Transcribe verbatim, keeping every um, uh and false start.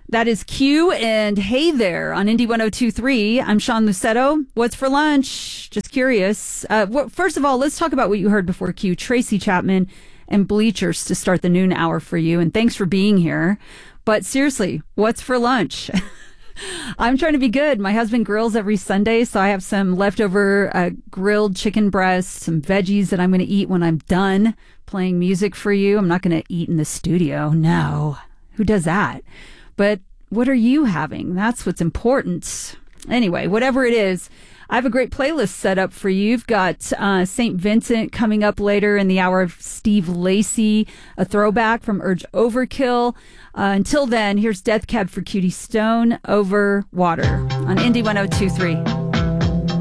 That is Q and Hey There on Indy one oh two point three. I'm Sean Lucetto. What's for lunch? Just curious. Uh, wh- first of all, let's talk about what you heard before Q. Tracy Chapman and Bleachers to start the noon hour for you. And thanks for being here. But seriously, what's for lunch? I'm trying to be good. My husband grills every Sunday, so I have some leftover uh, grilled chicken breasts, some veggies that I'm going to eat when I'm done playing music for you. I'm not going to eat in the studio. No. Who does that? But what are you having? That's what's important. Anyway, whatever it is, I have a great playlist set up for you. You've got uh, Saint Vincent coming up later in the hour of Steve Lacy, a throwback from Urge Overkill. Uh, until then, here's Death Cab for Cutie Stone, Over Water on Indy one oh two point three.